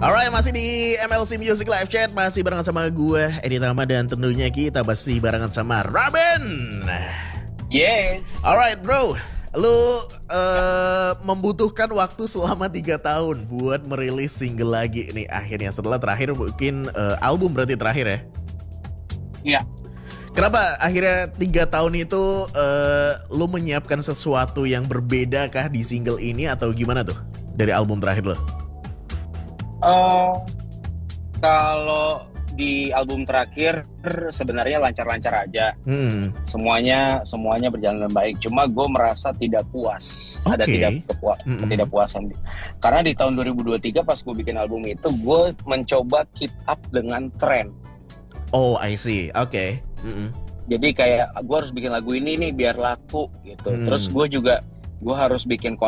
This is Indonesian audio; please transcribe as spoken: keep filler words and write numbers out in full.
Alright, masih di M L C Music Live Chat. Masih barengan sama gue, Edi Tama. Dan tentunya kita masih barengan sama Raben. Yes. Alright bro, lu uh, membutuhkan waktu selama tiga tahun buat merilis single lagi nih akhirnya. Setelah terakhir mungkin uh, album berarti terakhir ya? Iya. Kenapa akhirnya tiga tahun itu uh, lu menyiapkan sesuatu yang berbeda kah di single ini atau gimana tuh dari album terakhir lo? Uh, kalau di album terakhir sebenarnya lancar-lancar aja. Hmm. Semuanya semuanya berjalan dengan baik. Cuma gue merasa tidak puas. Okay. Ada tidak kepua- Mm-mm. ketidakpuasan. Karena di tahun dua ribu dua puluh tiga pas gue bikin album itu, gue mencoba keep up dengan tren. Oh, I see. Oke. Okay. Mm-mm. Jadi kayak gue harus bikin lagu ini nih biar laku gitu. Hmm. Terus gue juga gue harus bikin